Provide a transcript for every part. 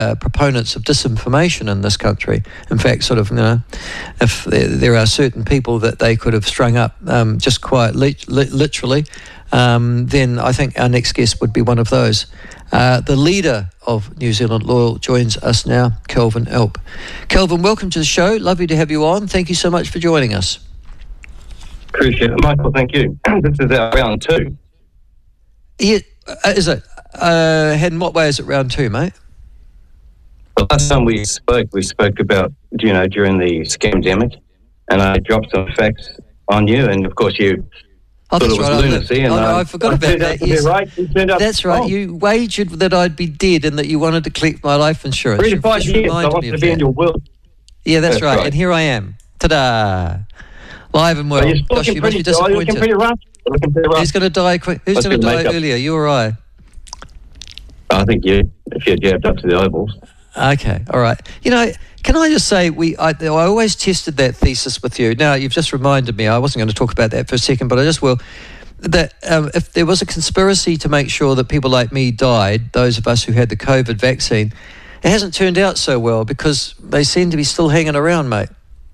proponents of disinformation in this country. In fact, sort of, if there are certain people that they could have strung up just quite literally, then I think our next guest would be one of those. The leader of New Zealand Loyal joins us now, Kelvin Alp. Kelvin, welcome to the show. Lovely to have you on. Thank you so much for joining us. Appreciate it, Michael. Thank you. This is our round two. Yeah, is it? In what way is it round two, mate? The last time we spoke about, during the scamdemic, and I dropped some facts on you, and of course you thought it was lunacy. I forgot about that. Yes. Right. That's right. You wagered that I'd be dead and that you wanted to collect my life insurance. 3 to 5 years. I wanted to be in your will. Yeah, that's right. And here I am. Ta-da! Live and well. Gosh, you must be disappointed. Looking pretty rough. Who's going to die quick? Who's going to die earlier? You or I? I think you, if you're jabbed up to the eyeballs. Okay, all right. Can I just say, I always tested that thesis with you. Now, you've just reminded me, I wasn't going to talk about that for a second, but I just will, that if there was a conspiracy to make sure that people like me died, those of us who had the COVID vaccine, it hasn't turned out so well because they seem to be still hanging around, mate.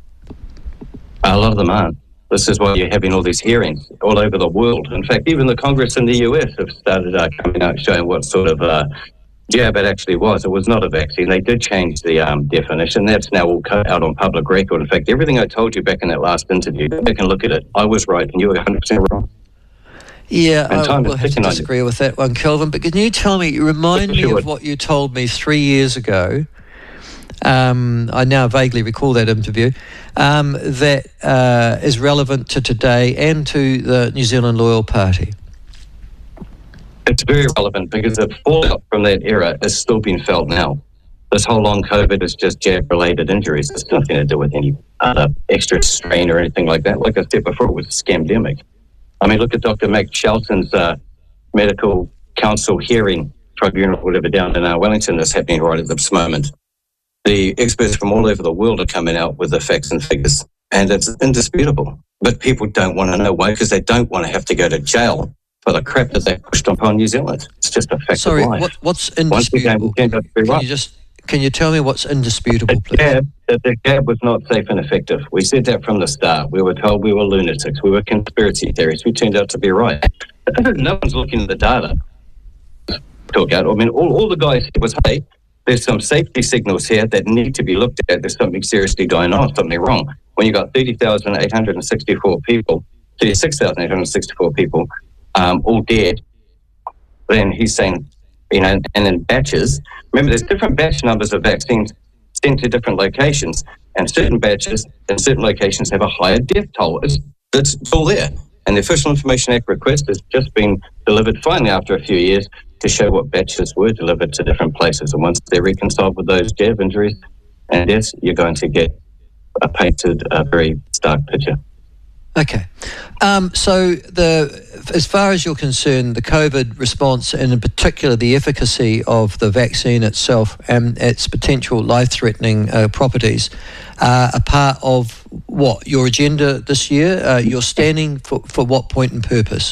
A lot of them aren't. This is why you're having all these hearings all over the world. In fact, even the Congress in the US have started coming out showing what sort of jab it actually was. It was not a vaccine. They did change the definition. That's now all out on public record. In fact, everything I told you back in that last interview, go back and look at it. I was right and you were 100% wrong. Yeah, I will have to disagree with that one, Kelvin. But can you tell me, remind me of what you told me 3 years ago? I now vaguely recall that interview, that is relevant to today and to the New Zealand Loyal Party. It's very relevant because the fallout from that era is still being felt now. This whole long COVID is just jab-related injuries. It's nothing to do with any other extra strain or anything like that. Like I said before, it was a scamdemic. I mean, look at Dr. Mac Shelton's medical council hearing tribunal, whatever, down in Wellington that's happening right at this moment. The experts from all over the world are coming out with the facts and figures, and it's indisputable. But people don't want to know why, because they don't want to have to go to jail for the crap that they pushed upon New Zealand. It's just a fact of life. What's indisputable? Can you tell me what's indisputable, please? The jab was not safe and effective. We said that from the start. We were told we were lunatics. We were conspiracy theorists. We turned out to be right. No one's looking at the data. Talk out. I mean, all the guys said was, hey, there's some safety signals here that need to be looked at. There's something seriously going on, something wrong. When you got 36,864 people all dead, then he's saying, and in batches, remember there's different batch numbers of vaccines sent to different locations, and certain batches in certain locations have a higher death toll. It's all there. And the Official Information Act request has just been delivered finally after a few years to show what batches were delivered to different places. And once they're reconciled with those jab injuries and deaths, you're going to get a very stark picture. Okay. So as far as you're concerned, the COVID response and in particular the efficacy of the vaccine itself and its potential life-threatening properties are part of what, your agenda this year? You're standing for what point and purpose?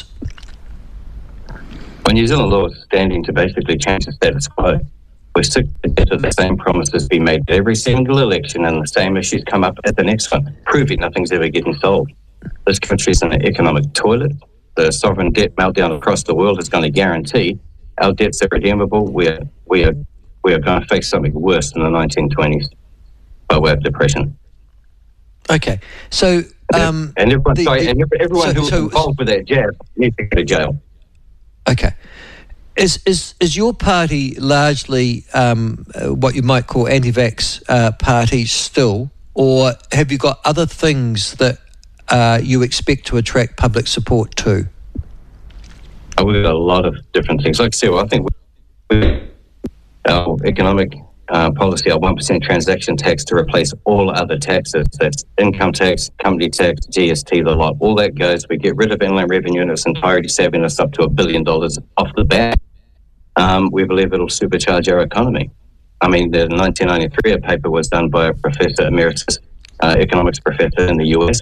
Well, New Zealand Law is standing to basically change the status quo. We're sick to the same promises be made at every single election and the same issues come up at the next one, proving nothing's ever getting solved. This country's in an economic toilet. The sovereign debt meltdown across the world is going to guarantee our debts are redeemable. We are going to face something worse than the 1920s by way of depression. Okay, so and everyone who's involved with that jab needs to go to jail. Okay. Is your party largely what you might call anti-vax party still, or have you got other things that you expect to attract public support to? We've got a lot of different things. Like I said, I think our economic policy, our 1% transaction tax to replace all other taxes. That's income tax, company tax, GST, the lot. All that goes. We get rid of inland revenue in its entirety, saving us up to $1 billion off the bat. We believe it'll supercharge our economy. I mean, the 1993 a paper was done by a professor emeritus, economics professor in the US,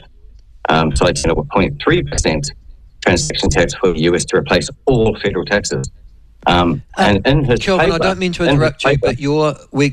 citing a 0.3% transaction tax for the US to replace all federal taxes. And in his Kelvin, paper, I don't mean to in his interrupt you, paper- but we're